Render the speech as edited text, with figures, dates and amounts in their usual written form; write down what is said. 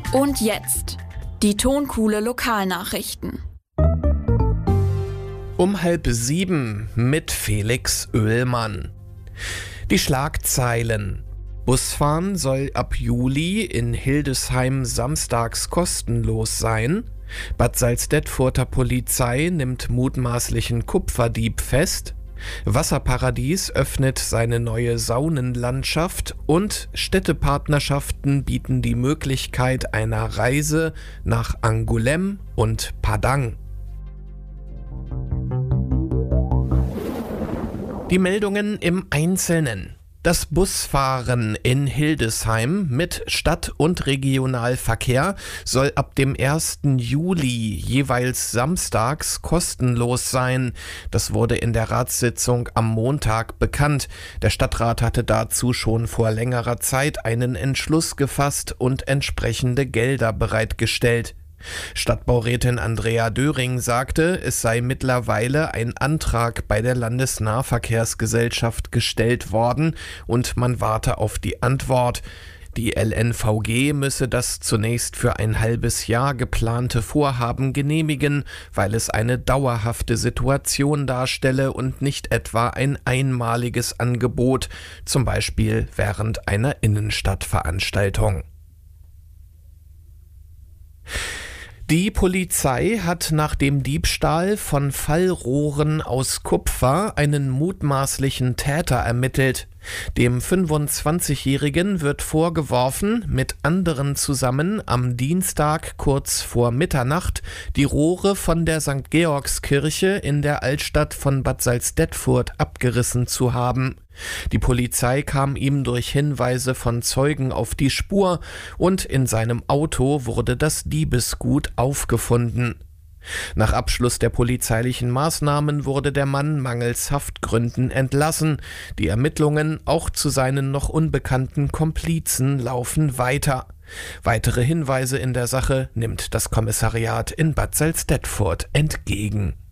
Und jetzt die Tonkuhle Lokalnachrichten. Um 6:30 mit Felix Oehlmann. Die Schlagzeilen: Busfahren soll ab Juli in Hildesheim samstags kostenlos sein. Bad Salzdetfurter Polizei nimmt mutmaßlichen Kupferdieb fest. Wasserparadies öffnet seine neue Saunenlandschaft und Städtepartnerschaften bieten die Möglichkeit einer Reise nach Angoulême und Padang. Die Meldungen im Einzelnen. Das Busfahren in Hildesheim mit Stadt- und Regionalverkehr soll ab dem 1. Juli jeweils samstags kostenlos sein. Das wurde in der Ratssitzung am Montag bekannt. Der Stadtrat hatte dazu schon vor längerer Zeit einen Entschluss gefasst und entsprechende Gelder bereitgestellt. Stadtbaurätin Andrea Döring sagte, es sei mittlerweile ein Antrag bei der Landesnahverkehrsgesellschaft gestellt worden und man warte auf die Antwort. Die LNVG müsse das zunächst für ein halbes Jahr geplante Vorhaben genehmigen, weil es eine dauerhafte Situation darstelle und nicht etwa ein einmaliges Angebot, zum Beispiel während einer Innenstadtveranstaltung. Die Polizei hat nach dem Diebstahl von Fallrohren aus Kupfer einen mutmaßlichen Täter ermittelt. Dem 25-Jährigen wird vorgeworfen, mit anderen zusammen am Dienstag kurz vor Mitternacht die Rohre von der St. Georgskirche in der Altstadt von Bad Salzdetfurt abgerissen zu haben. Die Polizei kam ihm durch Hinweise von Zeugen auf die Spur und in seinem Auto wurde das Diebesgut aufgefunden. Nach Abschluss der polizeilichen Maßnahmen wurde der Mann mangels Haftgründen entlassen. Die Ermittlungen auch zu seinen noch unbekannten Komplizen laufen weiter. Weitere Hinweise in der Sache nimmt das Kommissariat in Bad Salzdetfurt entgegen.